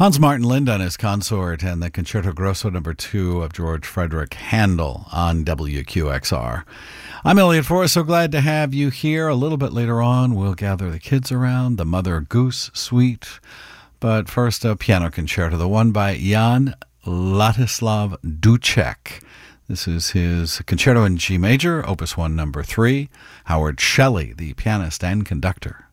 Hans Martin Linde and his consort and the Concerto Grosso No. 2 of George Frederick Handel on WQXR. I'm Elliot Forrest, so glad to have you here. A little bit later on, we'll gather the kids around the Mother Goose Suite. But first, a piano concerto, the one by Jan Ladislav Ducek. This is his Concerto in G major, Opus 1, No. 3. Howard Shelley, the pianist and conductor.